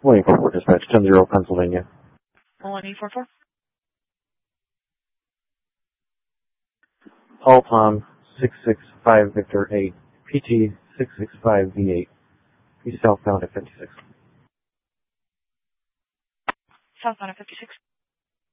1844 dispatch, 10-0 Pennsylvania. 1844. Paul Tom 665 Victor 8, PT 665 V8. He's southbound at 56. Southbound at 56.